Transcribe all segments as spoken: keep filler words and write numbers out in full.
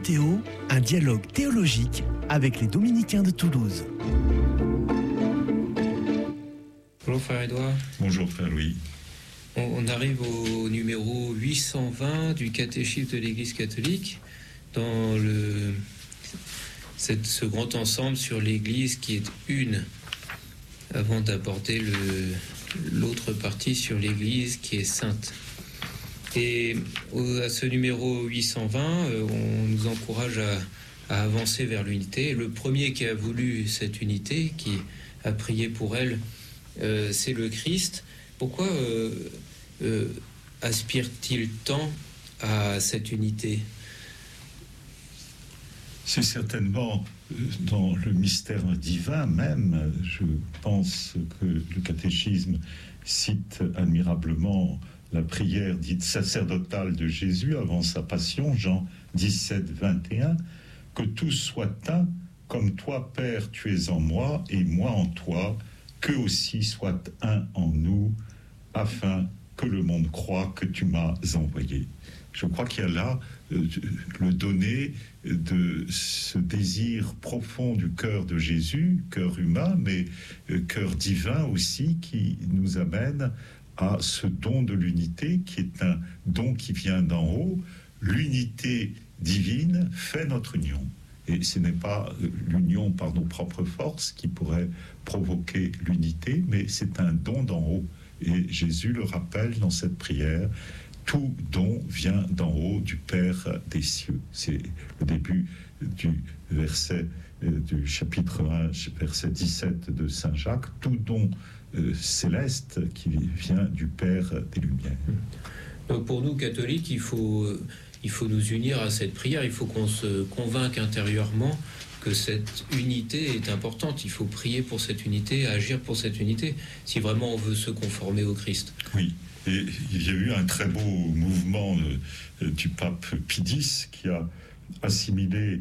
Théo, un dialogue théologique avec les Dominicains de Toulouse. Bonjour frère Édouard. Bonjour frère Louis. On, on arrive au numéro huit cent vingt du catéchisme de l'Église catholique, dans le, cette, ce grand ensemble sur l'Église qui est une, avant d'aborder le, l'autre partie sur l'Église qui est sainte. Et au, à ce numéro huit cent vingt, on nous encourage à, à avancer vers l'unité. Et le premier qui a voulu cette unité, qui a prié pour elle, euh, c'est le Christ. Pourquoi euh, euh, aspire-t-il tant à cette unité ? C'est certainement dans le mystère divin même. Je pense que le catéchisme cite admirablement la prière dite sacerdotale de Jésus avant sa passion, Jean dix-sept, vingt et un, que tous soient un, comme toi, Père, tu es en moi, et moi en toi, qu'eux aussi soient un en nous, afin que le monde croie que tu m'as envoyé. Je crois qu'il y a là euh, le donné de ce désir profond du cœur de Jésus, cœur humain, mais euh, cœur divin aussi, qui nous amène à ce don de l'unité, qui est un don qui vient d'en haut. L'unité divine fait notre union. Et ce n'est pas l'union par nos propres forces qui pourrait provoquer l'unité, mais c'est un don d'en haut. Et Jésus le rappelle dans cette prière, tout don vient d'en haut du Père des cieux. C'est le début du verset du chapitre un, verset dix-sept de Saint Jacques, tout don euh, céleste qui vient du Père des Lumières. Donc pour nous catholiques, il faut, il faut nous unir à cette prière, il faut qu'on se convainque intérieurement que cette unité est importante. Il faut prier pour cette unité, agir pour cette unité, si vraiment on veut se conformer au Christ. Oui, et il y a eu un très beau mouvement euh, du pape Pie X qui a assimilé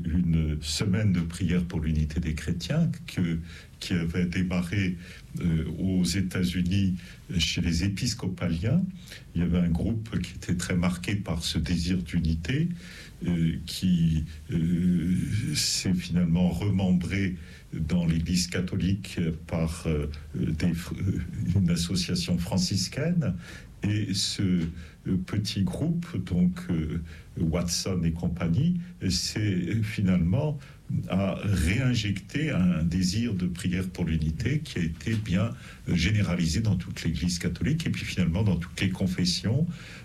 une semaine de prière pour l'unité des chrétiens que, qui avait démarré euh, aux États-Unis chez les épiscopaliens. Il y avait un groupe qui était très marqué par ce désir d'unité euh, qui euh, s'est finalement remembré dans l'Église catholique par euh, des, une association franciscaine. Et ce petit groupe, donc euh, Watson et compagnie, c'est finalement a réinjecté un désir de prière pour l'unité qui a été bien généralisé dans toute l'Église catholique et puis finalement dans toutes les confessions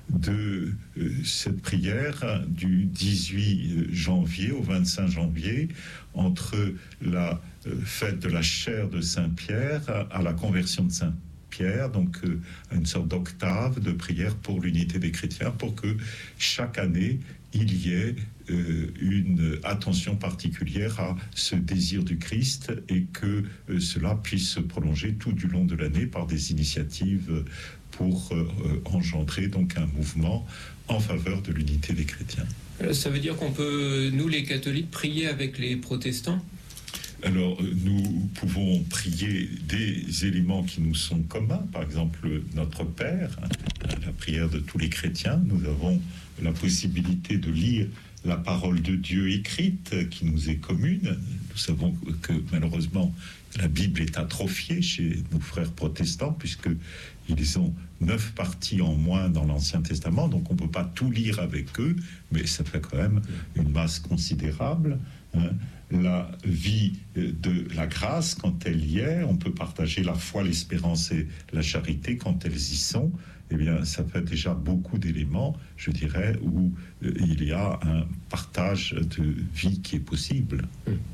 de euh, cette prière du dix-huit janvier au vingt-cinq janvier, entre la euh, fête de la chair de Saint-Pierre à la conversion de Saint Pierre, donc euh, une sorte d'octave de prière pour l'unité des chrétiens, pour que chaque année il y ait euh, une attention particulière à ce désir du Christ et que euh, cela puisse se prolonger tout du long de l'année par des initiatives pour euh, engendrer donc un mouvement en faveur de l'unité des chrétiens. Ça veut dire qu'on peut, nous les catholiques, prier avec les protestants ? Alors, nous pouvons prier des éléments qui nous sont communs, par exemple notre Père, la prière de tous les chrétiens. Nous avons la possibilité de lire la parole de Dieu écrite qui nous est commune. Nous savons que malheureusement la Bible est atrophiée chez nos frères protestants puisqu'ils ont neuf parties en moins dans l'Ancien Testament, donc on ne peut pas tout lire avec eux, mais ça fait quand même une masse considérable. Hein. La vie de la grâce, quand elle y est, on peut partager la foi, l'espérance et la charité quand elles y sont. Eh bien, ça fait déjà beaucoup d'éléments, je dirais, où euh, il y a un partage de vie qui est possible.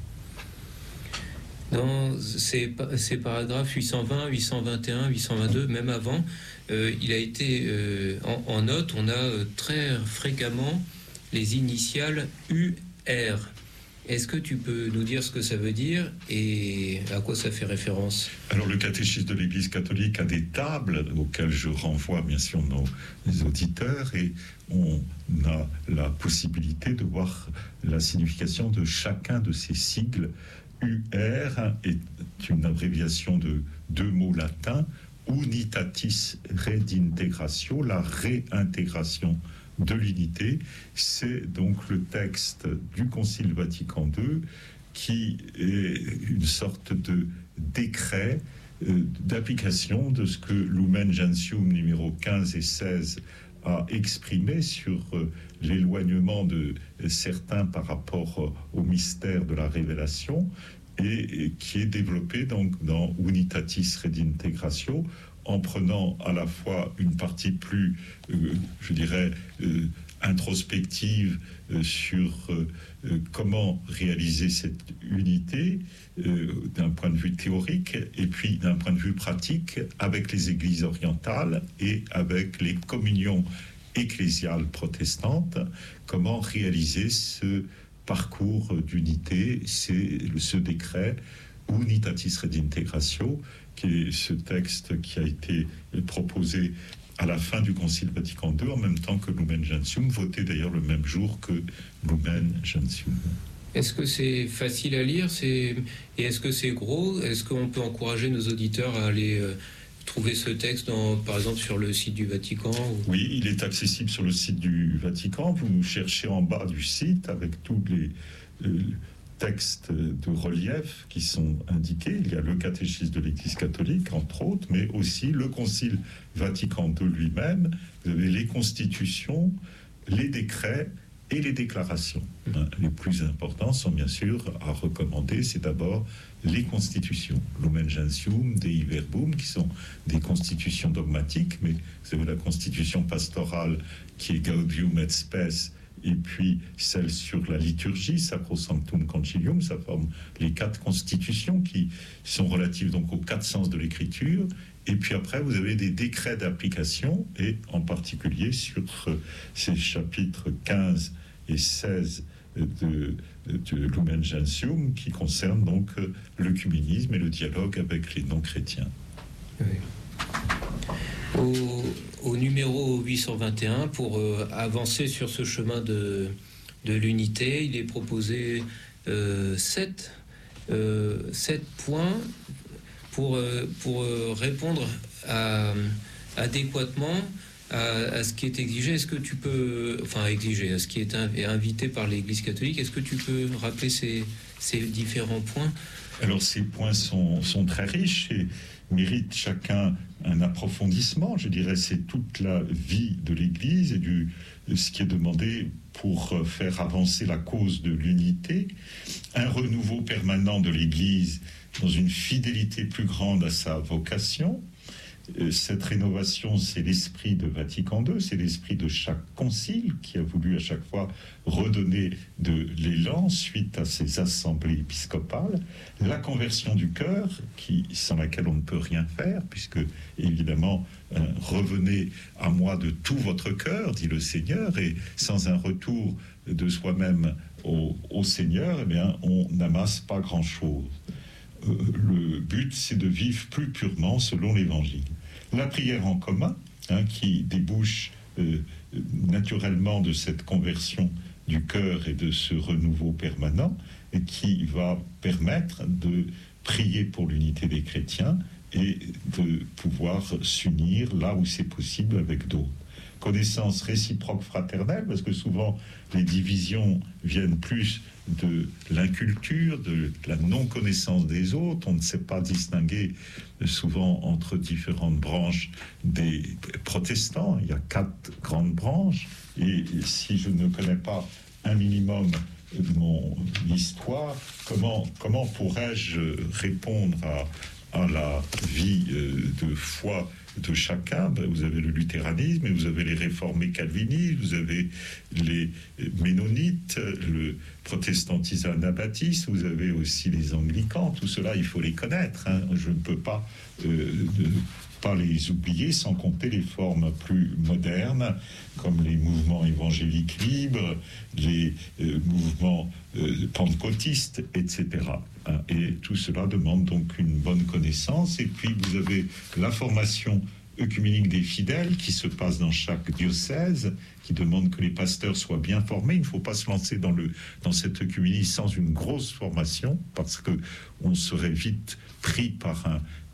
Dans ces, ces paragraphes huit cent vingt, huit cent vingt et un, huit cent vingt-deux, même avant, euh, il a été euh, en, en note, on a euh, très fréquemment les initiales U R. Est-ce que tu peux nous dire ce que ça veut dire et à quoi ça fait référence ? Alors, le catéchisme de l'Église catholique a des tables auxquelles je renvoie bien sûr nos, nos auditeurs et on a la possibilité de voir la signification de chacun de ces sigles. U R est une abréviation de deux mots latins, Unitatis Redintegratio, la réintégration de l'unité. C'est donc le texte du Concile Vatican deux qui est une sorte de décret euh, d'application de ce que Lumen Gentium numéro quinze et seize a exprimé sur euh, l'éloignement de euh, certains par rapport euh, au mystère de la révélation, et, et qui est développé donc dans Unitatis Redintegratio, en prenant à la fois une partie plus, euh, je dirais, euh, introspective euh, sur euh, euh, comment réaliser cette unité euh, d'un point de vue théorique, et puis d'un point de vue pratique avec les églises orientales et avec les communions ecclésiales protestantes, comment réaliser ce parcours d'unité, c'est ce décret Unitatis Redintegratio, qui est ce texte qui a été proposé à la fin du Concile Vatican deux, en même temps que Lumen Gentium, voté d'ailleurs le même jour que Lumen Gentium. Est-ce que c'est facile à lire, c'est... et est-ce que c'est gros? Est-ce qu'on peut encourager nos auditeurs à aller euh, trouver ce texte, dans, par exemple, sur le site du Vatican ou... Oui, il est accessible sur le site du Vatican. Vous cherchez en bas du site avec tous les euh, textes de relief qui sont indiqués. Il y a le catéchisme de l'Église catholique, entre autres, mais aussi le Concile Vatican deux lui-même. Vous avez les constitutions, les décrets et les déclarations. Les plus importants sont bien sûr à recommander, c'est d'abord les constitutions, Lumen Gentium, Dei Verbum, qui sont des constitutions dogmatiques, mais vous avez la constitution pastorale qui est Gaudium et Spes, et puis celle sur la liturgie, Sacrosanctum Concilium. Ça forme les quatre constitutions qui sont relatives donc aux quatre sens de l'écriture. Et puis après, vous avez des décrets d'application, et en particulier sur ces chapitres quinze et seize de, de Lumen Gentium, qui concernent donc l'œcuménisme et le dialogue avec les non-chrétiens. Oui. Au, au numéro huit cent vingt et un, pour euh, avancer sur ce chemin de, de l'unité, il est proposé euh, sept, euh, sept points pour, euh, pour euh, répondre à, adéquatement à, à ce qui est exigé. Est-ce que tu peux, enfin exiger, à ce qui est invité par l'Église catholique, est-ce que tu peux rappeler ces, ces différents points? Alors ces points sont, sont très riches et méritent chacun un approfondissement. Je dirais c'est toute la vie de l'Église et du, ce qui est demandé pour faire avancer la cause de l'unité, un renouveau permanent de l'Église dans une fidélité plus grande à sa vocation. Cette rénovation, c'est l'esprit de Vatican deux, c'est l'esprit de chaque concile qui a voulu à chaque fois redonner de l'élan suite à ces assemblées épiscopales. La conversion du cœur, qui, sans laquelle on ne peut rien faire, puisque évidemment, euh, revenez à moi de tout votre cœur, dit le Seigneur, et sans un retour de soi-même au, au Seigneur, eh bien, on n'amasse pas grand-chose. Euh, le but, c'est de vivre plus purement selon l'Évangile. La prière en commun, hein, qui débouche euh, naturellement de cette conversion du cœur et de ce renouveau permanent, et qui va permettre de prier pour l'unité des chrétiens et de pouvoir s'unir là où c'est possible avec d'autres. Connaissance réciproque fraternelle, parce que souvent les divisions viennent plus de l'inculture, de la non-connaissance des autres. On ne sait pas distinguer souvent entre différentes branches des protestants. Il y a quatre grandes branches, et si je ne connais pas un minimum de mon histoire, comment, comment pourrais-je répondre à, à la vie de foi de chacun? Ben, vous avez le luthéranisme, et vous avez les réformés calvinistes, vous avez les ménonites, le protestantisme anabaptiste, vous avez aussi les anglicans. Tout cela, il faut les connaître, hein. Je ne peux pas, euh, de, pas les oublier, sans compter les formes plus modernes, comme les mouvements évangéliques libres, les euh, mouvements euh, pentecôtistes, et cetera. Et tout cela demande donc une bonne connaissance. Et puis vous avez la formation œcuménique des fidèles qui se passe dans chaque diocèse, qui demande que les pasteurs soient bien formés. Il ne faut pas se lancer dans, le, dans cette œcuménie sans une grosse formation, parce qu'on serait vite pris par un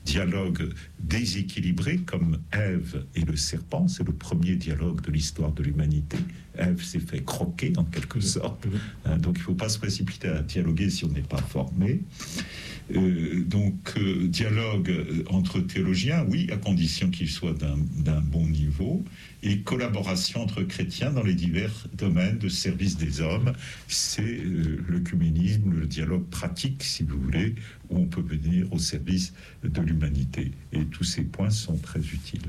dialogue déséquilibré comme Ève et le serpent. C'est le premier dialogue de l'histoire de l'humanité. Ève s'est fait croquer en quelque sorte. Hein, donc il ne faut pas se précipiter à dialoguer si on n'est pas formé. Euh, donc euh, dialogue entre théologiens, oui, à condition qu'il soit d'un, d'un bon niveau, et collaboration entre chrétiens dans les divers domaines de service des hommes. C'est euh, l'œcuménisme, le dialogue pratique, si vous voulez, où on peut venir au service de l'humanité. Et tous ces points sont très utiles.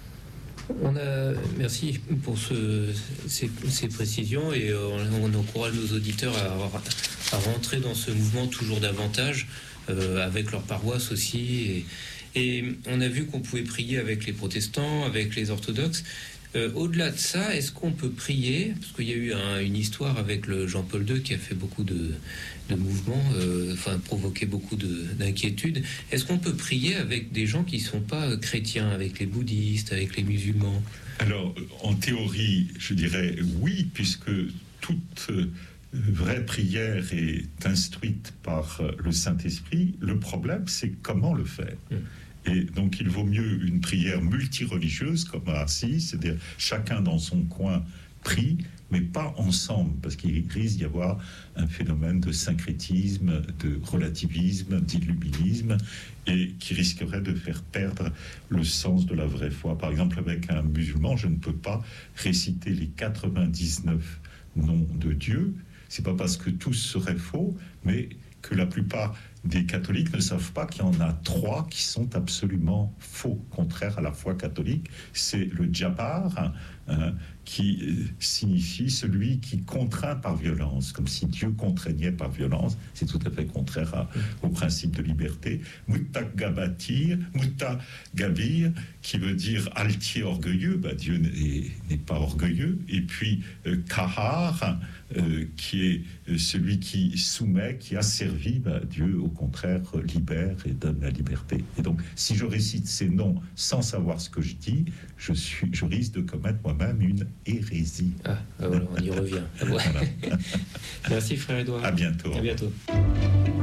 On a, merci pour ce, ces, ces précisions, et on, on encourage nos auditeurs à, à rentrer dans ce mouvement toujours davantage, euh, avec leur paroisse aussi. Et, et on a vu qu'on pouvait prier avec les protestants, avec les orthodoxes. Euh, au-delà de ça, est-ce qu'on peut prier, parce qu'il y a eu un, une histoire avec le Jean-Paul deux qui a fait beaucoup de, de mouvements, euh, enfin provoqué beaucoup de, d'inquiétudes. Est-ce qu'on peut prier avec des gens qui ne sont pas chrétiens, avec les bouddhistes, avec les musulmans? Alors, en théorie, je dirais oui, puisque toute euh, vraie prière est instruite par le Saint-Esprit. Le problème, c'est comment le faire. Mmh. Et donc, il vaut mieux une prière multireligieuse, comme à Assise, c'est-à-dire chacun dans son coin prie, mais pas ensemble, parce qu'il risque d'y avoir un phénomène de syncrétisme, de relativisme, d'illuminisme, et qui risquerait de faire perdre le sens de la vraie foi. Par exemple, avec un musulman, je ne peux pas réciter les quatre-vingt-dix-neuf noms de Dieu. C'est pas parce que tous seraient faux, mais que la plupart des catholiques ne savent pas qu'il y en a trois qui sont absolument faux, contraires à la foi catholique. C'est le Djabar, hein, qui signifie celui qui contraint par violence, comme si Dieu contraignait par violence. C'est tout à fait contraire à, au principe de liberté. Muttagabatir, Muttagabir, qui veut dire altier, orgueilleux. Ben, Dieu n'est, n'est pas orgueilleux. Et puis euh, Kahar, euh, qui est celui qui soumet, qui asservit. Ben, Dieu, au contraire, libère et donne la liberté. Et donc, si je récite ces noms sans savoir ce que je dis, je, suis, je risque de commettre moi-même une hérésie. Ah, voilà, on y revient. Voilà. Merci frère Édouard. À bientôt. À bientôt.